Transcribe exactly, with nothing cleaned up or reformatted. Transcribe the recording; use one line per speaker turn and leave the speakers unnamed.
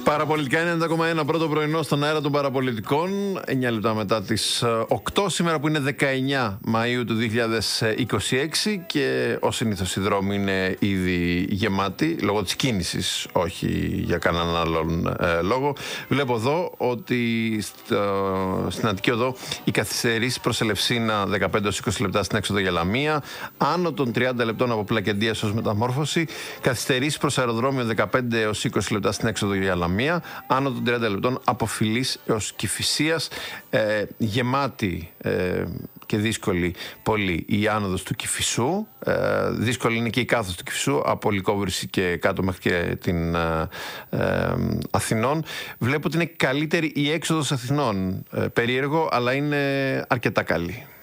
Παραπολιτικά ενενήντα κόμμα ένα, πρώτο πρωινό στον αέρα των παραπολιτικών. εννιά λεπτά μετά τις οκτώ, σήμερα που είναι δεκαεννιά Μαΐου του δύο χιλιάδες είκοσι έξι, και ως συνήθως οι δρόμοι είναι ήδη γεμάτοι, λόγω της κίνησης, όχι για κανέναν άλλον ε, λόγο. Βλέπω εδώ ότι στο, στην Αττική Οδό οι καθυστερήσεις προς Ελευσίνα δεκαπέντε έως είκοσι λεπτά στην έξοδο για Λαμία, άνω των τριάντα λεπτών από Πλακεντίας ως Μεταμόρφωση, καθυστερήσεις προς αεροδρόμιο δεκαπέντε έως είκοσι λεπτά στην έξοδο για Λαμία, άνω των τριάντα λεπτών από Φυλής έως Κηφισίας. Ε, γεμάτη ε, και δύσκολη πολύ η άνοδος του Κηφισού. Ε, δύσκολη είναι και η κάθοδος του Κηφισού από Λυκόβρηση και κάτω μέχρι και την ε, ε, Αθηνών. Βλέπω ότι είναι καλύτερη η έξοδος Αθηνών. Ε, περίεργο, αλλά είναι αρκετά καλή.